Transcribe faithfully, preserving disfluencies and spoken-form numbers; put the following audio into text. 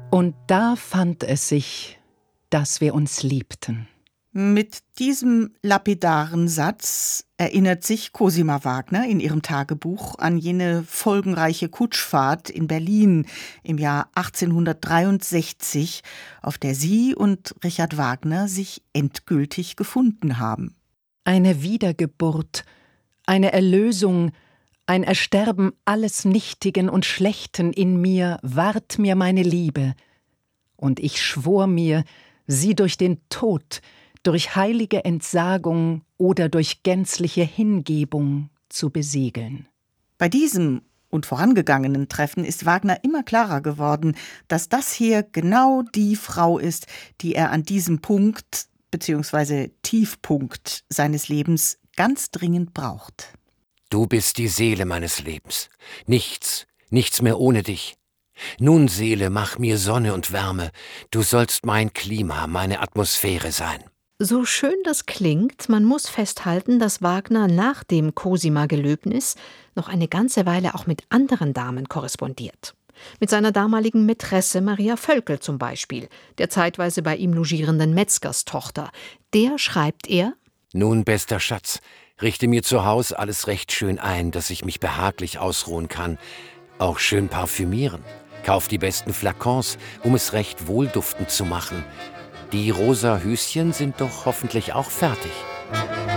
Und da fand es sich, dass wir uns liebten. Mit diesem lapidaren Satz erinnert sich Cosima Wagner in ihrem Tagebuch an jene folgenreiche Kutschfahrt in Berlin im Jahr achtzehnhundertdreiundsechzig, auf der sie und Richard Wagner sich endgültig gefunden haben. Eine Wiedergeburt, eine Erlösung, ein Ersterben alles Nichtigen und Schlechten in mir ward mir meine Liebe. Und ich schwor mir, sie durch den Tod, durch heilige Entsagung oder durch gänzliche Hingebung zu besiegeln. Bei diesem und vorangegangenen Treffen ist Wagner immer klarer geworden, dass das hier genau die Frau ist, die er an diesem Punkt bzw. Tiefpunkt seines Lebens ganz dringend braucht. Du bist die Seele meines Lebens. Nichts, nichts mehr ohne dich. Nun, Seele, mach mir Sonne und Wärme. Du sollst mein Klima, meine Atmosphäre sein. So schön das klingt, man muss festhalten, dass Wagner nach dem Cosima-Gelöbnis noch eine ganze Weile auch mit anderen Damen korrespondiert. Mit seiner damaligen Mätresse Maria Völkel zum Beispiel, der zeitweise bei ihm logierenden Metzgerstochter. Der schreibt er: Nun, bester Schatz, richte mir zu Haus alles recht schön ein, dass ich mich behaglich ausruhen kann. Auch schön parfümieren. Kauf die besten Flakons, um es recht wohlduftend zu machen. Die rosa Höschen sind doch hoffentlich auch fertig.